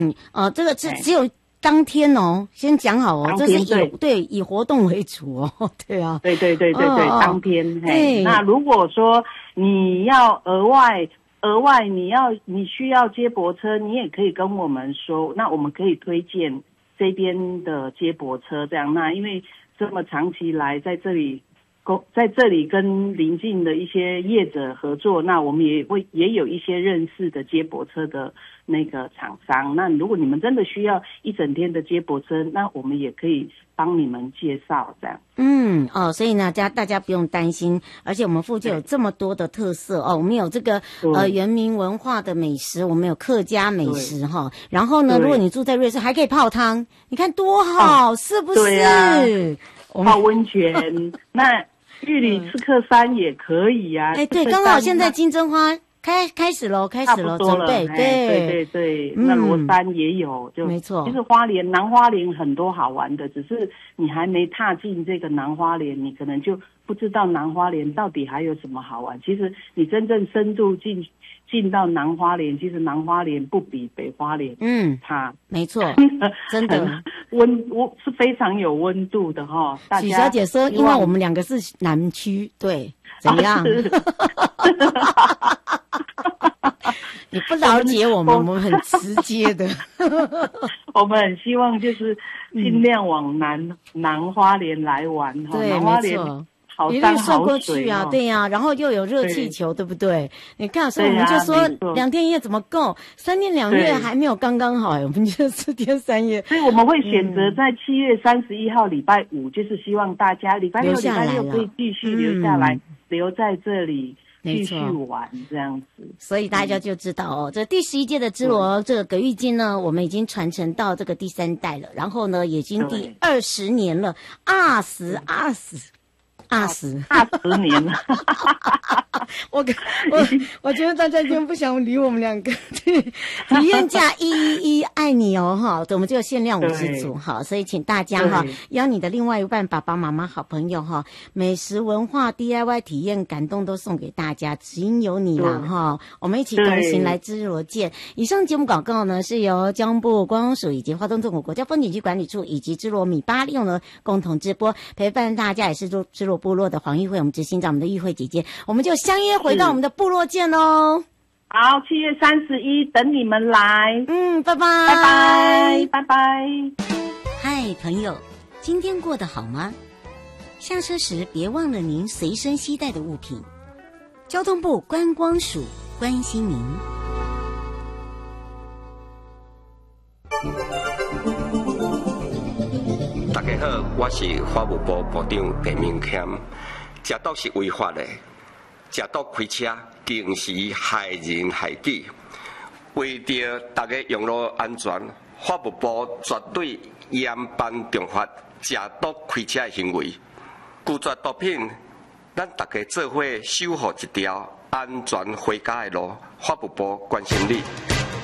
这个只有当天哦，先讲好哦，这是以活动为主哦，对啊， 对，当天。 对， 那如果说你要额外你需要接驳车，你也可以跟我们说，那我们可以推荐这边的接驳车这样。那因为这么长期来在这里跟邻近的一些业者合作，那我们也有一些认识的接驳车的那个厂商。那如果你们真的需要一整天的接驳车，那我们也可以帮你们介绍这样。 所以呢，大家不用担心，而且我们附近有这么多的特色哦，我们有这个原民文化的美食，我们有客家美食哈。然后呢，如果你住在瑞士，还可以泡汤，你看多好，是不是？对啊， 泡温泉，那玉里刺客山也可以啊。 对，刚好现在金针花开始了，准备。 对，那罗山也有，就没错。 其实南花莲很多好玩的，只是你还没踏进这个南花莲，你可能就不知道南花莲到底还有什么好玩。其实你真正深度进到南花莲，其实南花莲不比北花莲差， 没错，真的是非常有温度的哈。 许小姐说，因为我们两个是南区，对，怎样？你不了解我们很直接的。 我们很希望就是尽量往南花莲来玩哈， 对， 南花莲好山好过水去啊，对呀，然后又有热气球，对不对？你看，所以我们就说2天1夜怎么够？3天2夜还没有刚刚好，我们就4天3夜。 所以我们会选择在7月31号礼拜5，就是希望大家礼拜6、礼拜6可以继续留下来，留在这里。继续玩这样子， 所以大家就知道哦，这第11届的芝罗这个葛玉金呢，我们已经传承到这个第3代了，然后呢，已经第20年了，20 年了。 我觉得大家今天不想理我们两个。体验价111爱你哦哈，我们就限量50组哈，所以请大家哈邀你的另外一半、爸爸妈妈、好朋友哈，美食文化 DIY 体验感动都送给大家，只因有你了哈，我们一起同行来芝罗见。以上节目广告呢是由交通部观光署以及花东纵谷国家风景区管理处以及芝罗米巴利用呢共同直播，陪伴大家也是芝罗部落的黄玉慧，我们执行长，我们的玉慧姐姐，我们就相约回到我们的部落见喽。 好，7月31等你们来。 拜拜。 嗨，朋友，今天过得好吗？下车时别忘了您随身携带的物品。交通部观光署关心您。 大家好，我是法务部部长陈明谦。食毒是违法的，食毒开车更是害人害己。为着大家用路安全，法务部绝对严办重罚食毒开车的行为。拒绝毒品，咱大家做伙守护一条安全回家的路。法务部关心你。